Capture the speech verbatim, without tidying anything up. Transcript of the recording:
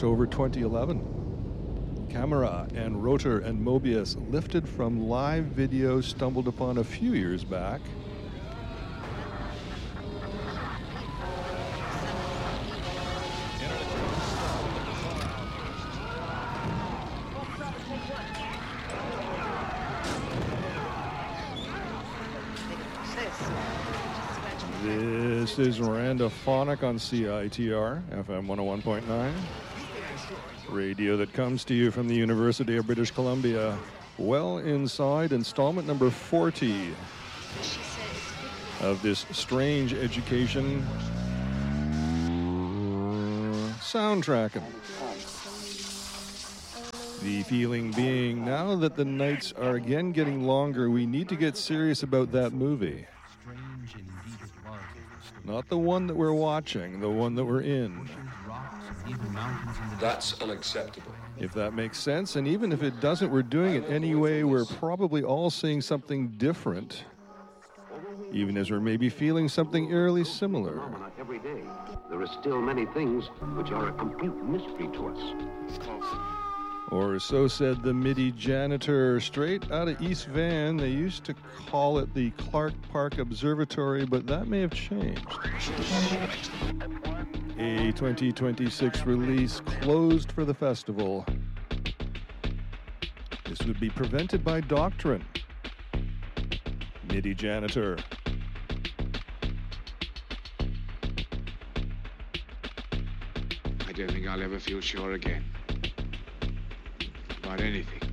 October twenty eleven. Camera and Rotor and Mobius, lifted from live video stumbled upon a few years back. This is Randophonic on C I T R, F M one oh one point nine. Radio that comes to you from the University of British Columbia. Well inside installment number forty of this strange education soundtracking. The feeling being, now that the nights are again getting longer, we need to get serious about that movie. Not the one that we're watching, the one that we're in. That's unacceptable. If that makes sense, and even if it doesn't, we're doing it anyway. We're probably all seeing something different, even as we're maybe feeling something eerily similar. Every day, there are still many things which are a complete mystery to us. Or so said the MIDI janitor, straight out of East Van. They used to call it the Clark Park Observatory, but that may have changed. A twenty twenty-six release closed for the festival. This would be prevented by doctrine. MIDI janitor. I don't think I'll ever feel sure again about anything.